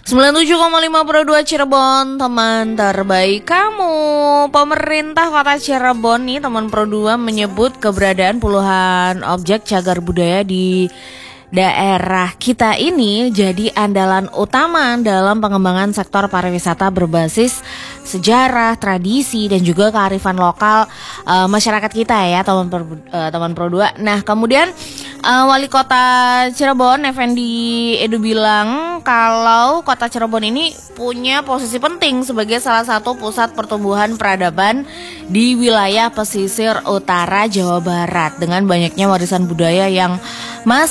97,5 Pro 2 Cirebon, teman terbaik kamu. Pemerintah Kota Cirebon nih, teman Pro 2 menyebut keberadaan puluhan objek cagar budaya di daerah kita ini jadi andalan utama dalam pengembangan sektor pariwisata berbasis sejarah, tradisi dan juga kearifan lokal masyarakat kita ya, teman Pro 2. Nah, kemudian Wali Kota Cirebon Effendi Edu bilang kalau Kota Cirebon ini punya posisi penting sebagai salah satu pusat pertumbuhan peradaban di wilayah pesisir utara Jawa Barat dengan banyaknya warisan budaya yang masih